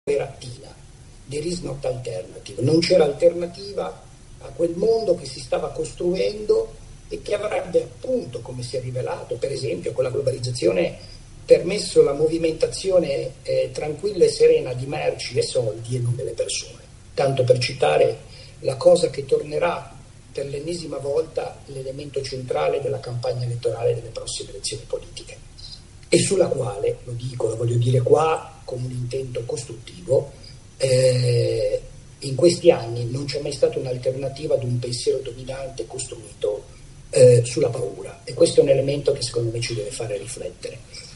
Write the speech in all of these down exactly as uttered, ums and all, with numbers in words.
era Tina, there is not alternative, non c'era alternativa a quel mondo che si stava costruendo e che avrebbe appunto, come si è rivelato, per esempio con la globalizzazione, permesso la movimentazione eh, tranquilla e serena di merci e soldi e non delle persone. Tanto per citare la cosa che tornerà per l'ennesima volta l'elemento centrale della campagna elettorale delle prossime elezioni politiche e sulla quale, lo dico, lo voglio dire qua con un intento costruttivo, eh, in questi anni non c'è mai stata un'alternativa ad un pensiero dominante costruito eh, sulla paura, e questo è un elemento che secondo me ci deve fare riflettere.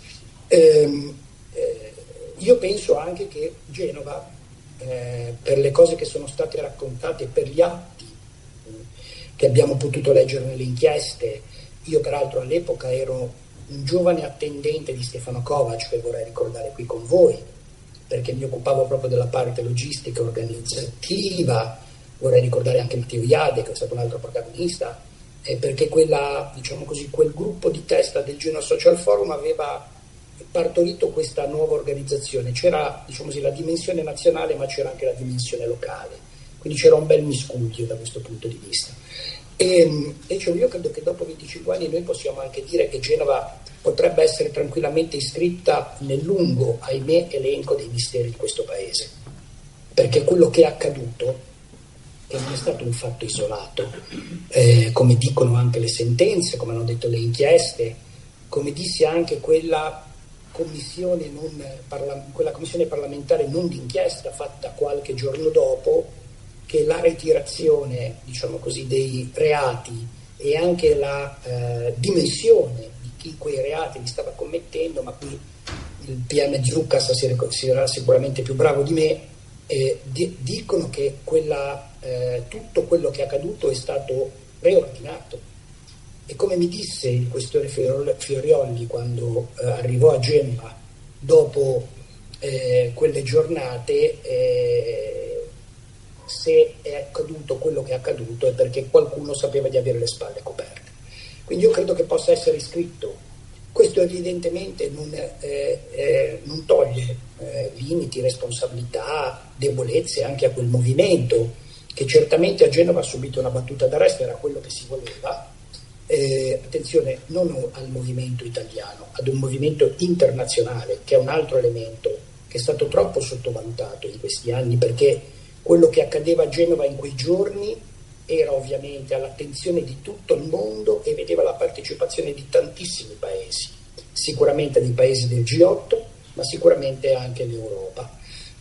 Ehm, eh, io penso anche che Genova, eh, per le cose che sono state raccontate, per gli atti eh, che abbiamo potuto leggere nelle inchieste, io peraltro all'epoca ero un giovane attendente di Stefano Kovacs, che vorrei ricordare qui con voi, perché mi occupavo proprio della parte logistica e organizzativa. Vorrei ricordare anche Matteo Iade, che è stato un altro protagonista, eh, perché quella, diciamo così, quel gruppo di testa del Genoa Social Forum aveva partorito questa nuova organizzazione. C'era, diciamo così, la dimensione nazionale, ma c'era anche la dimensione locale, quindi c'era un bel miscuglio da questo punto di vista. E, e cioè io credo che dopo venticinque anni noi possiamo anche dire che Genova potrebbe essere tranquillamente iscritta nel lungo, ahimè, elenco dei misteri di questo paese, perché quello che è accaduto, che non è stato un fatto isolato, eh, come dicono anche le sentenze, come hanno detto le inchieste, come disse anche quella commissione, non parla, quella commissione parlamentare non d'inchiesta fatta qualche giorno dopo, che la ritirazione, diciamo così, dei reati e anche la eh, dimensione di chi quei reati li stava commettendo, ma qui il P M Zuccas si sarà sicuramente più bravo di me, eh, di, dicono che quella, eh, tutto quello che è accaduto è stato preordinato. E come mi disse il questore Fioriolli quando eh, arrivò a Genova dopo eh, quelle giornate, eh, se è accaduto quello che è accaduto è perché qualcuno sapeva di avere le spalle coperte. Quindi io credo che possa essere iscritto. Questo evidentemente non, eh, eh, non toglie eh, limiti, responsabilità, debolezze anche a quel movimento che certamente a Genova ha subito una battuta d'arresto, era quello che si voleva. Eh, attenzione, non al movimento italiano, ad un movimento internazionale, che è un altro elemento che è stato troppo sottovalutato in questi anni, perché quello che accadeva a Genova in quei giorni era ovviamente all'attenzione di tutto il mondo e vedeva la partecipazione di tantissimi paesi, sicuramente dei paesi del G otto, ma sicuramente anche l'Europa.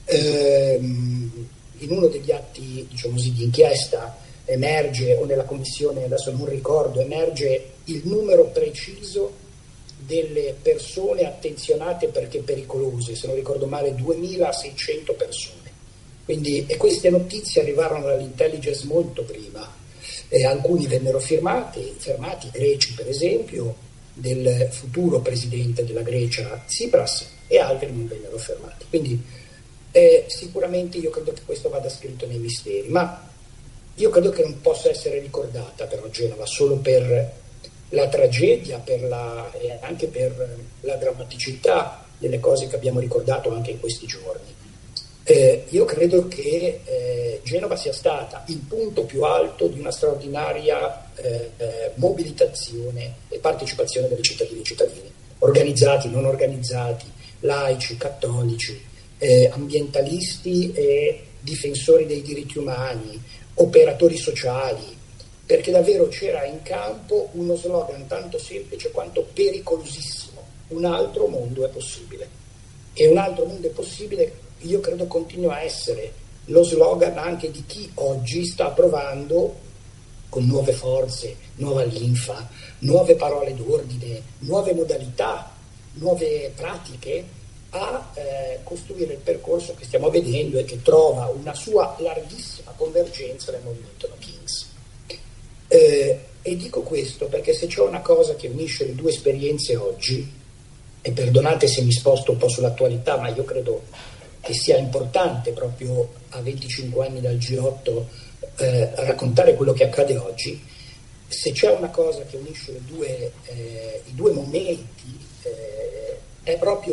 Ehm, in uno degli atti, diciamo così, di inchiesta emerge, o nella commissione, adesso non ricordo, emerge il numero preciso delle persone attenzionate perché pericolose, se non ricordo male duemilaseicento persone. Quindi, e queste notizie arrivarono dall'intelligence molto prima, e alcuni vennero firmati, fermati, greci per esempio, del futuro presidente della Grecia Tsipras, e altri non vennero fermati. Quindi eh, sicuramente io credo che questo vada scritto nei misteri, ma io credo che non possa essere ricordata però Genova solo per la tragedia, per la, e anche per la drammaticità delle cose che abbiamo ricordato anche in questi giorni. Eh, io credo che eh, Genova sia stata il punto più alto di una straordinaria eh, eh, mobilitazione e partecipazione delle cittadine e cittadini, organizzati, non organizzati, laici, cattolici, eh, ambientalisti e difensori dei diritti umani, operatori sociali, perché davvero c'era in campo uno slogan tanto semplice quanto pericolosissimo: un altro mondo è possibile. E un altro mondo è possibile, io credo, continua a essere lo slogan anche di chi oggi sta provando, con nuove forze, nuova linfa, nuove parole d'ordine, nuove modalità, nuove pratiche, a eh, costruire il percorso che stiamo vedendo e che trova una sua larghissima convergenza nel movimento No Kings. Eh, e dico questo perché se c'è una cosa che unisce le due esperienze oggi, e perdonate se mi sposto un po' sull'attualità, ma io credo che sia importante proprio a venticinque anni dal G otto eh, raccontare quello che accade oggi, se c'è una cosa che unisce le due, eh, i due momenti, eh, è proprio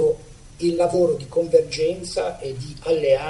il lavoro di convergenza e di alleanza